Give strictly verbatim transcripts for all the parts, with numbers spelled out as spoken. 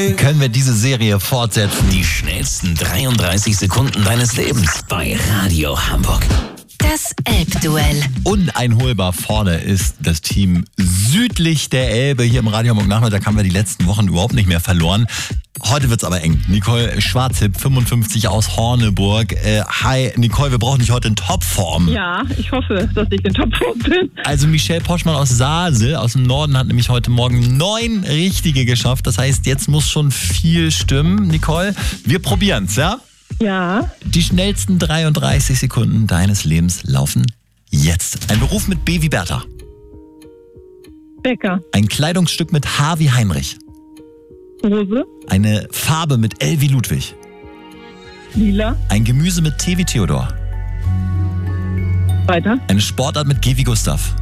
können wir diese Serie fortsetzen. Die schnellsten dreiunddreißig Sekunden deines Lebens bei Radio Hamburg. Das Elbduell. Uneinholbar vorne ist das Team südlich der Elbe. Hier im Radio Hamburg Nachmittag haben wir die letzten Wochen überhaupt nicht mehr verloren. Heute wird's aber eng. Nicole Schwarzhipp, fünfundfünfzig aus Horneburg. Äh, hi, Nicole, wir brauchen dich heute in Topform. Ja, ich hoffe, dass ich in Topform bin. Also Michelle Poschmann aus Sasel, aus dem Norden, hat nämlich heute Morgen neun richtige geschafft. Das heißt, jetzt muss schon viel stimmen. Nicole, wir probieren's, ja? Ja. Die schnellsten dreiunddreißig Sekunden deines Lebens laufen jetzt. Ein Beruf mit B wie Bertha. Bäcker. Ein Kleidungsstück mit H wie Heinrich. Hose. Eine Farbe mit L wie Ludwig. Lila. Ein Gemüse mit T wie Theodor. Weiter. Eine Sportart mit G wie Gustav.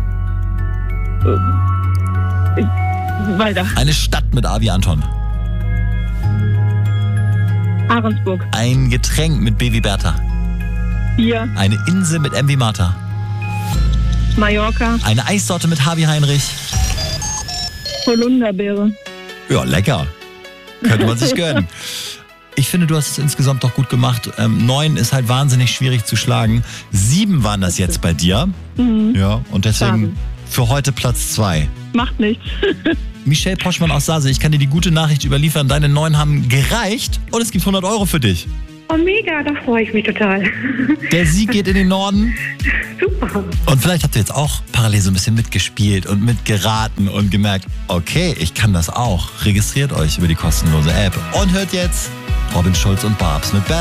Äh, weiter. Eine Stadt mit A wie Anton. Ahrensburg. Ein Getränk mit B wie Bertha. Bier. Eine Insel mit M wie Martha. Mallorca. Eine Eissorte mit H wie Heinrich. Holunderbeere. Ja, lecker. Könnte man sich gönnen. Ich finde, du hast es insgesamt doch gut gemacht. Ähm, neun ist halt wahnsinnig schwierig zu schlagen. Sieben waren das jetzt bei dir. Mhm. Ja, und deswegen Schade. für heute Platz zwei. Macht nichts. Michelle Poschmann aus Sasel, ich kann dir die gute Nachricht überliefern. Deine neun haben gereicht und es gibt hundert Euro für dich. Oh, mega, da freue ich mich total. Der Sieg geht in den Norden. Super. Und vielleicht habt ihr jetzt auch parallel so ein bisschen mitgespielt und mitgeraten und gemerkt, okay, ich kann das auch. Registriert euch über die kostenlose App und hört jetzt Robin Schulz und Barbs mit Bad